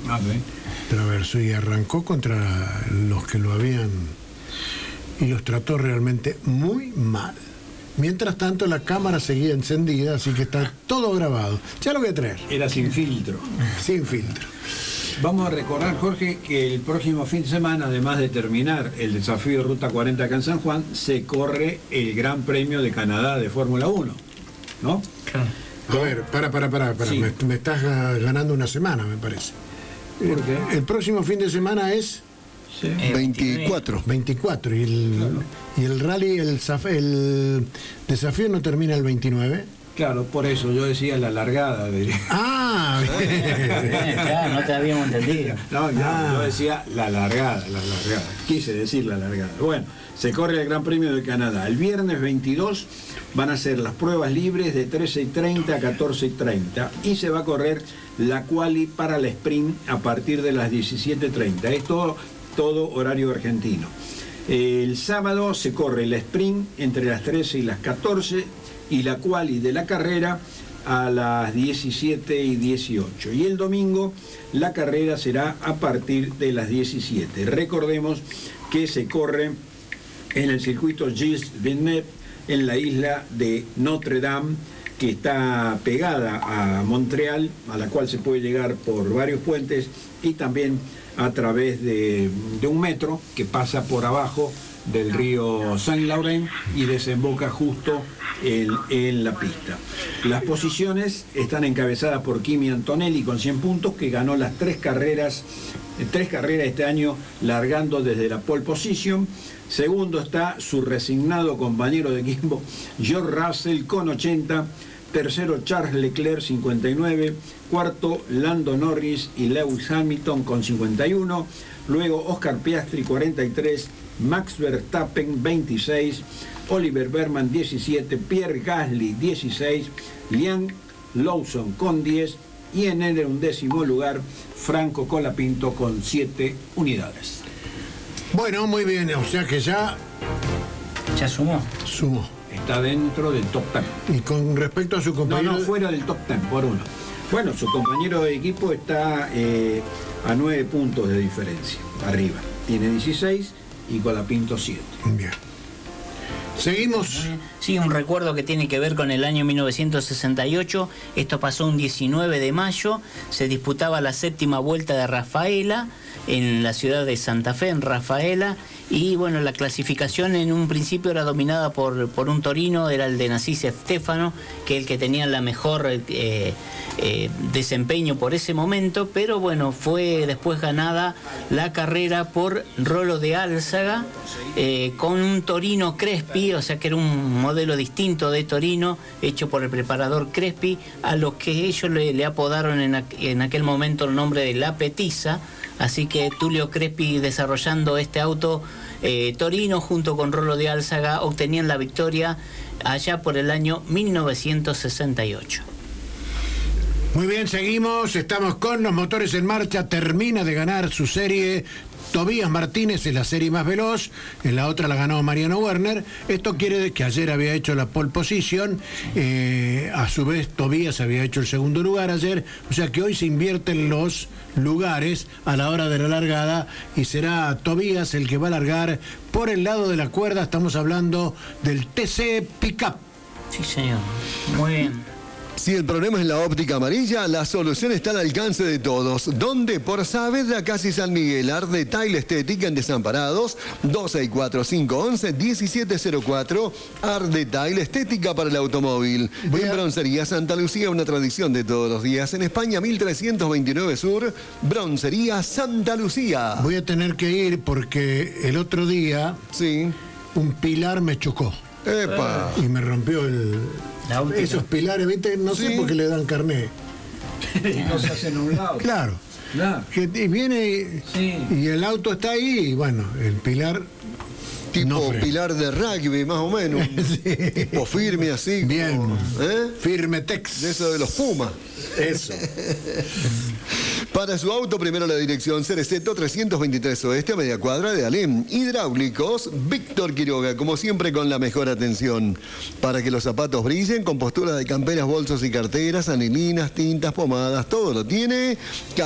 Traverso y arrancó contra los que lo habían y los trató realmente muy mal. Mientras tanto la cámara seguía encendida, así que está todo grabado. Ya lo voy a traer. Era sin filtro. Sin filtro. Vamos a recordar, Jorge, que el próximo fin de semana, además de terminar el desafío Ruta 40 acá en San Juan, se corre el Gran Premio de Canadá de Fórmula 1, ¿no? Claro. A ver, para. Sí. Me estás ganando una semana, me parece. ¿Por qué? El próximo fin de semana es Sí. 24. 24 y el rally, el desafío no termina el 29. Claro, por eso yo decía la largada. Ah, bien. Claro, no te habíamos entendido. No, yo decía la largada. Quise decir la largada. Bueno, se corre el Gran Premio de Canadá. El viernes 22 van a ser las pruebas libres de 13:30 a 14:30 y se va a correr la quali para la sprint a partir de las 17:30. Es todo horario argentino. El sábado se corre la sprint entre las 13 y las 14 y la quali de la carrera a las 17 y 18. Y el domingo la carrera será a partir de las 17. Recordemos que se corre en el circuito Gilles Villeneuve en la isla de Notre Dame, que está pegada a Montreal, a la cual se puede llegar por varios puentes y también a través de un metro que pasa por abajo del río Saint-Laurent y desemboca justo en la pista. Las posiciones están encabezadas por Kimi Antonelli con 100 puntos, que ganó las tres carreras este año largando desde la pole position. Segundo está su resignado compañero de equipo George Russell con 80. Tercero Charles Leclerc 59. Cuarto Lando Norris y Lewis Hamilton con 51. Luego Oscar Piastri 43. Max Verstappen 26, Oliver Berman 17, Pierre Gasly 16, Liam Lawson con 10 y en el 11º lugar Franco Colapinto con 7 unidades. Bueno, muy bien, o sea que ya sumó. Está dentro del top 10. Y con respecto a su compañero... No, fuera del top 10, por uno. Bueno, su compañero de equipo está a 9 puntos de diferencia, arriba. Tiene 16 y Colapinto 7. Bien. Seguimos. Sí, un recuerdo que tiene que ver con el año 1968. Esto pasó un 19 de mayo. Se disputaba la 7ª vuelta de Rafaela en la ciudad de Santa Fe, en Rafaela. Y bueno, la clasificación en un principio era dominada por un torino, era el de Narcís Stefano, que es el que tenía la mejor desempeño por ese momento, pero bueno, fue después ganada la carrera por Rolo de Álzaga, con un Torino Crespi, o sea que era un modelo distinto de Torino, hecho por el preparador Crespi, a lo que ellos le apodaron en aquel momento el nombre de La Petiza. Así que Tulio Crespi, desarrollando este auto Torino junto con Rolo de Álzaga, obtenían la victoria allá por el año 1968. Muy bien, seguimos, estamos con los motores en marcha. Termina de ganar su serie Tobías Martínez, en la serie más veloz, en la otra la ganó Mariano Werner. Esto quiere decir que ayer había hecho la pole position, a su vez Tobías había hecho el segundo lugar ayer, o sea que hoy se invierten los lugares a la hora de la largada y será Tobías el que va a largar por el lado de la cuerda. Estamos hablando del TC Pickup. Sí, señor. Muy bien. Si el problema es la óptica amarilla, la solución está al alcance de todos. ¿Dónde? Por Saavedra, casi San Miguel. Art Detail Estética en Desamparados, 264-511-1704. Art Detail Estética para el automóvil. En Broncería Santa Lucía, una tradición de todos los días. En España, 1329 Sur, Broncería Santa Lucía. Voy a tener que ir porque el otro día un pilar me chocó. ¡Epa! Y me rompió esos pilares, ¿viste? No sé por qué le dan carné. No se hacen a un lado. Claro. Que viene y el auto está ahí y bueno, el pilar... Tipo pilar de rugby, más o menos. Tipo firme así. Bien. Como, Firme Tex. De eso de los Pumas. Eso. Para su auto, primero la dirección Cereceto 323 Oeste, a media cuadra de Alem. Hidráulicos, Víctor Quiroga, como siempre con la mejor atención. Para que los zapatos brillen, con postura de camperas, bolsos y carteras, anilinas, tintas, pomadas, todo lo tiene.